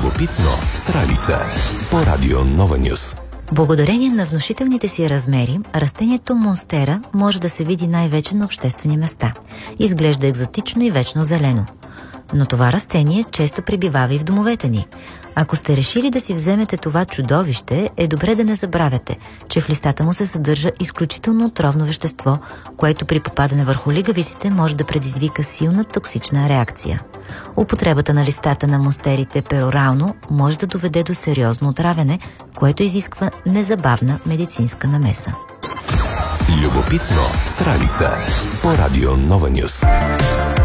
Любопитно с Ралица по Радио Нова Нюс. Благодарение на внушителните си размери, растението монстера може да се види най-вече на обществени места. Изглежда екзотично и вечно зелено. Но това растение често пребивава и в домовете ни. Ако сте решили да си вземете това чудовище, е добре да не забравяте, че в листата му се съдържа изключително отровно вещество, което при попадане върху лигавиците може да предизвика силна токсична реакция. Употребата на листата на монстерите перорално може да доведе до сериозно отравяне, което изисква незабавна медицинска намеса. Любопитно с Ралица по Радио Нова Нюс.